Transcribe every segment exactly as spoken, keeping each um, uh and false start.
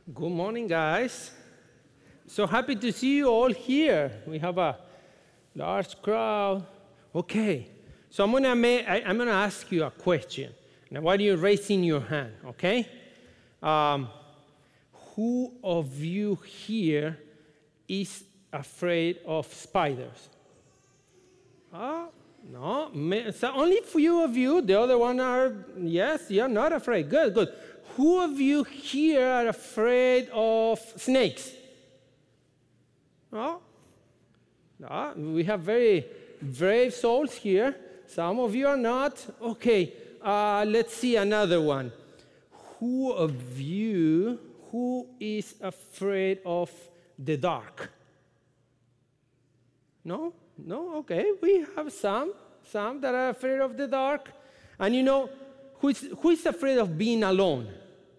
Good morning, guys. So happy to see you all here. We have a large crowd. Okay, so I'm gonna make, I, I'm gonna ask you a question. Now, why are you raising your hand? Okay. Um, who of you here is afraid of spiders? Oh, no, so only few of you. The other one are yes, you're not afraid. Good, good. Who of you here are afraid of snakes? No? No, we have very brave souls here. Some of you are not. Okay, uh, let's see another one. Who of you, who is afraid of the dark? No? No? Okay, we have some, some that are afraid of the dark. And you know, who is, who is afraid of being alone?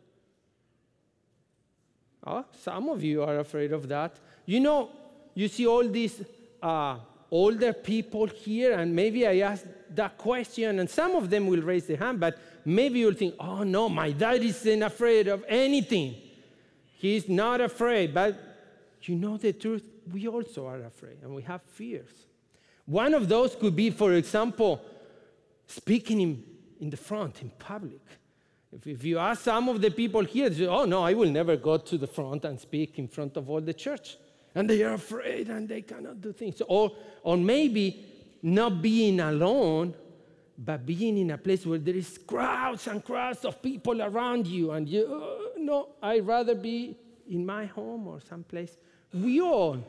Oh, some of you are afraid of that. You know, you see all these uh, older people here, and maybe I asked that question, and some of them will raise their hand, but maybe you'll think, oh no, my dad isn't afraid of anything. He's not afraid, but you know the truth, we also are afraid, and we have fears. One of those could be, for example, speaking in, in the front, in public. If, if you ask some of the people here, they say, oh, no, I will never go to the front and speak in front of all the church. And they are afraid and they cannot do things. Or, or maybe not being alone, but being in a place where there is crowds and crowds of people around you. And you, oh, no, I'd rather be in my home or someplace. We all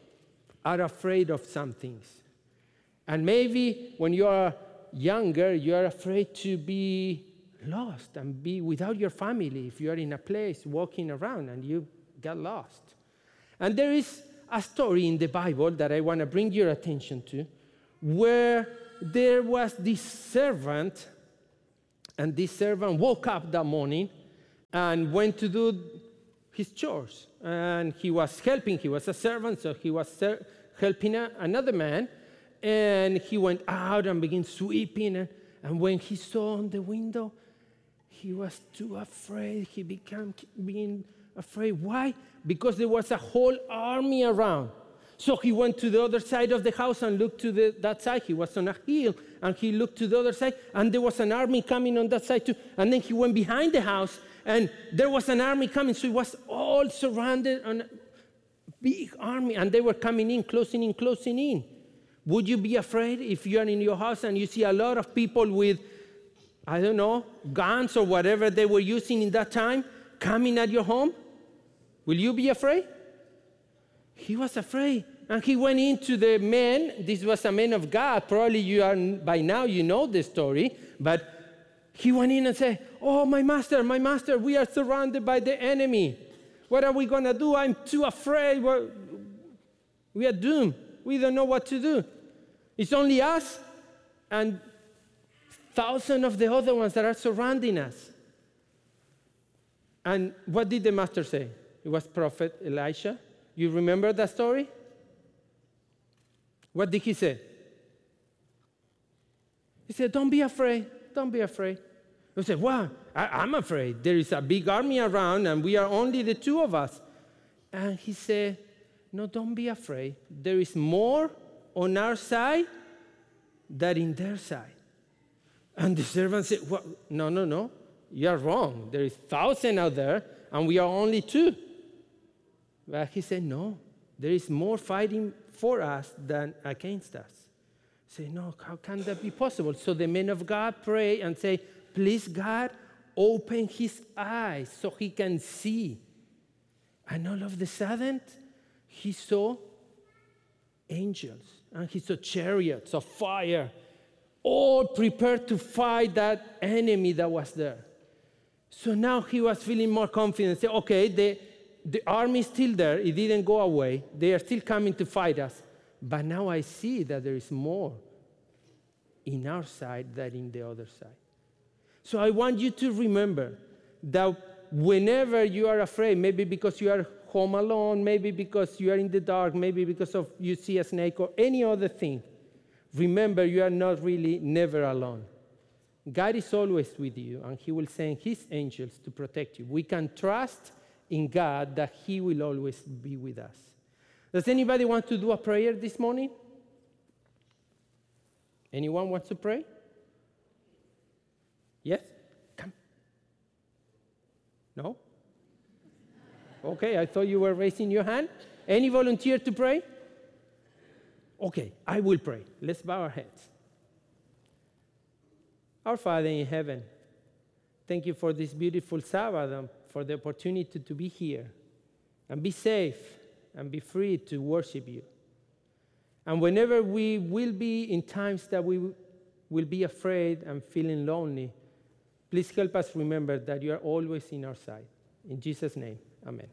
are afraid of some things. And maybe when you are younger, you are afraid to be lost and be without your family if you are in a place walking around and you get lost. And there is a story in the Bible that I want to bring your attention to where there was this servant, and this servant woke up that morning and went to do his chores. And he was helping, he was a servant, so he was ser- helping a, another man. And he went out and began sweeping. And, and when he saw on the window, he was too afraid. He began being afraid. Why? Because there was a whole army around. So he went to the other side of the house and looked to the, that side. He was on a hill, and he looked to the other side, and there was an army coming on that side too. And then he went behind the house, and there was an army coming. So it was all surrounded on a big army, and they were coming in, closing in, closing in. Would you be afraid if you are in your house and you see a lot of people with, I don't know, guns or whatever they were using in that time coming at your home? Will you be afraid? He was afraid. And he went into the man. This was a man of God. Probably you are, by now you know the story. But he went in and said, oh, my master, my master, we are surrounded by the enemy. What are we going to do? I'm too afraid. We're, we are doomed. We don't know what to do. It's only us and thousands of the other ones that are surrounding us. And what did the master say? It was Prophet Elisha. You remember that story? What did he say? He said, don't be afraid. Don't be afraid. I said, well, I, I'm afraid. There is a big army around, and we are only the two of us. And he said, no, don't be afraid. There is more on our side than in their side. And the servant said, well, no, no, no. You are wrong. There is thousands out there, and we are only two. But he said, no, there is more fighting for us than against us. Say, no, how can that be possible? So the men of God pray and say, please, God, open his eyes so he can see. And all of a sudden, he saw angels, and he saw chariots of fire, all prepared to fight that enemy that was there. So now he was feeling more confident. Say, okay, the, the army is still there. It didn't go away. They are still coming to fight us. But now I see that there is more in our side than in the other side. So I want you to remember that whenever you are afraid, maybe because you are home alone, maybe because you are in the dark, maybe because of you see a snake or any other thing, remember you are not really never alone. God is always with you, and he will send his angels to protect you. We can trust in God that he will always be with us. Does anybody want to do a prayer this morning? Anyone wants to pray? Yes? Come. No? Okay, I thought you were raising your hand. Any volunteer to pray? Okay, I will pray. Let's bow our heads. Our Father in heaven, thank you for this beautiful Sabbath and for the opportunity to be here and be safe and be free to worship you. And whenever we will be in times that we will be afraid and feeling lonely, please help us remember that you are always in our side. In Jesus' name, amen.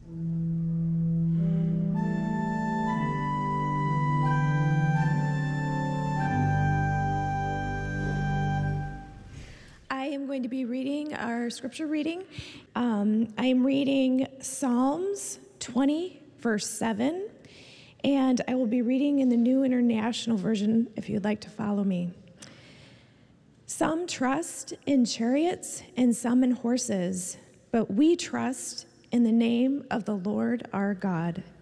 I am going to be reading our scripture reading. Um, I am reading Psalms twenty, verse seven, and I will be reading in the New International Version if you'd like to follow me. Some trust in chariots and some in horses, but we trust in the name of the Lord our God.